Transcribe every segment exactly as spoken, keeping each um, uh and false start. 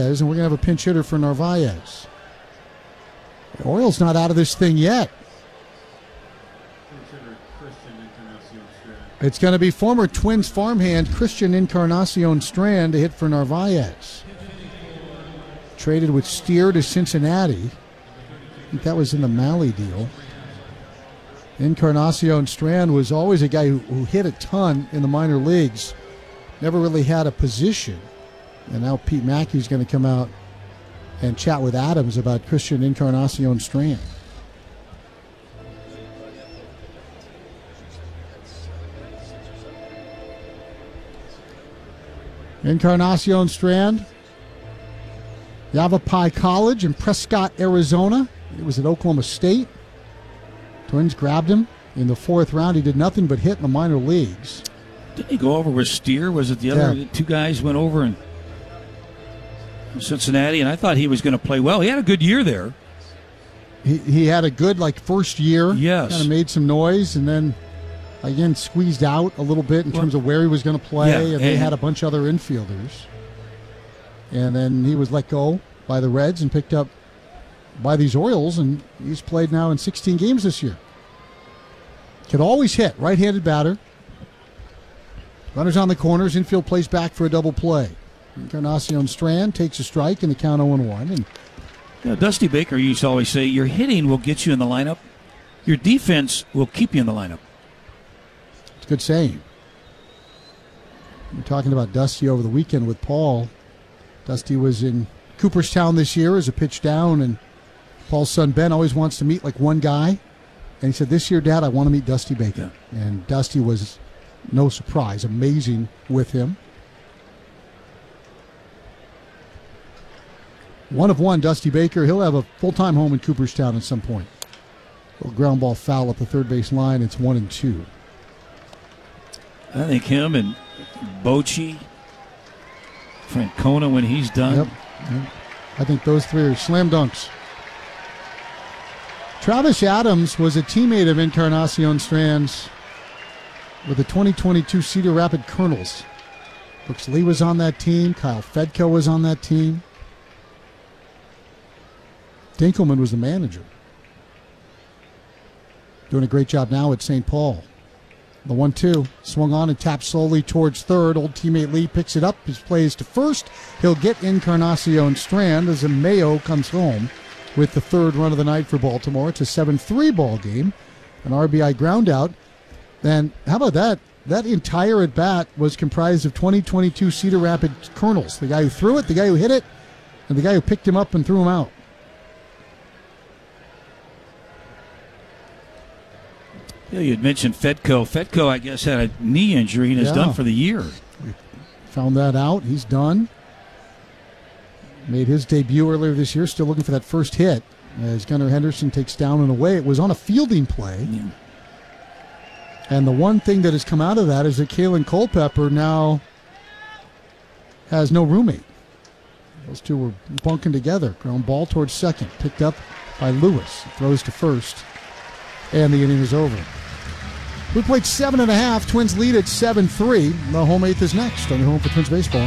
Narvaez, and we're going to have a pinch hitter for Narvaez. The Orioles not out of this thing yet. It's going to be former Twins farmhand Christian Encarnacion Strand to hit for Narvaez. Traded with Steer to Cincinnati. I think that was in the Malley deal. Encarnacion Strand was always a guy who, who hit a ton in the minor leagues. Never really had a position. And now Pete Mackey's going to come out and chat with Adams about Christian Encarnacion Strand. Encarnacion Strand, Yavapai College in Prescott, Arizona. He was at Oklahoma State. Twins grabbed him in the fourth round. He did nothing but hit in the minor leagues. Didn't he go over with Steer? Was it the other Yeah. two guys went over in Cincinnati? And I thought he was going to play well. He had a good year there. He he had a good like first year. Yes. Kind of made some noise, and then again squeezed out a little bit in terms of where he was going to play. Yeah, and they and- had a bunch of other infielders. And then he was let go by the Reds and picked up by these Orioles, and he's played now in sixteen games this year. Could always hit, right-handed batter. Runners on the corners, infield plays back for a double play. Encarnacion Strand takes a strike in the count oh and one. And You know, Dusty Baker used to always say, your hitting will get you in the lineup. Your defense will keep you in the lineup. it's a good saying. We're talking about Dusty over the weekend with Paul. Dusty was in Cooperstown this year as a pitch down, and Paul's son Ben always wants to meet like one guy. And he said, this year, Dad, I want to meet Dusty Baker. Yeah. And Dusty was, no surprise, amazing with him. One of one, Dusty Baker. He'll have a full-time home in Cooperstown at some point. A little ground ball foul up the third base line. It's one and two. I think him and Bochy, Francona when he's done. Yep. Yep. I think those three are slam dunks. Travis Adams was a teammate of Encarnacion Strand's with the twenty twenty-two Cedar Rapids Colonels. Brooks Lee was on that team. Kyle Fedko was on that team. Dinkelman was the manager. Doing a great job now at Saint Paul. The one two swung on and tapped slowly towards third. Old teammate Lee picks it up. His plays to first. He'll get Encarnacion Strand as Mayo comes home with the third run of the night for Baltimore. It's a seven three ball game. An R B I ground out. And how about that? That entire at-bat was comprised of twenty twenty-two Cedar Rapids Colonels. The guy who threw it, the guy who hit it, and the guy who picked him up and threw him out. Yeah, you had mentioned Fedko. Fedko, I guess, had a knee injury and is Yeah. done for the year. Found that out. He's done. Made his debut earlier this year. Still looking for that first hit as Gunnar Henderson takes down and away. It was on a fielding play. Yeah. And the one thing that has come out of that is that Kalen Culpepper now has no roommate. Those two were bunking together. Ground ball towards second. Picked up by Lewis. Throws to first. And the inning is over. We played seven and a half. Twins lead at seven three. The home eighth is next on your home for Twins baseball.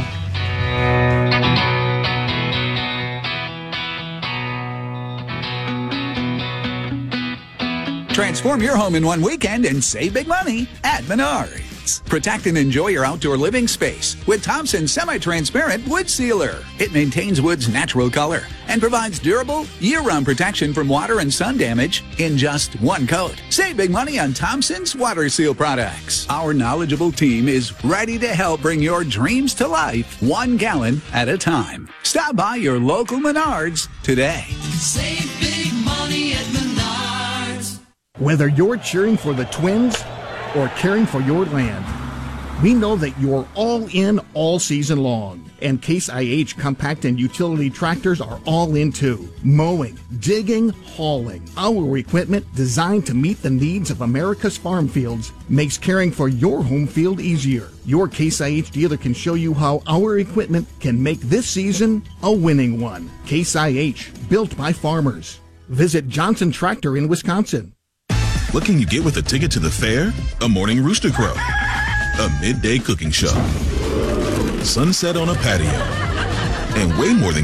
Transform your home in one weekend and save big money at Menards. Protect and enjoy your outdoor living space with Thompson Semi-Transparent Wood Sealer. It maintains wood's natural color and provides durable, year-round protection from water and sun damage in just one coat. Save big money on Thompson's Water Seal products. Our knowledgeable team is ready to help bring your dreams to life one gallon at a time. Stop by your local Menards today. Save big money at Menards. Whether you're cheering for the Twins or caring for your land, we know that you're all in all season long. And Case I H compact and utility tractors are all in too. Mowing, digging, hauling. Our equipment designed to meet the needs of America's farm fields makes caring for your home field easier. Your Case I H dealer can show you how our equipment can make this season a winning one. Case I H, built by farmers. Visit Johnson Tractor in Wisconsin. What can you get with a ticket to the fair? A morning rooster crow, a midday cooking show, sunset on a patio, and way more than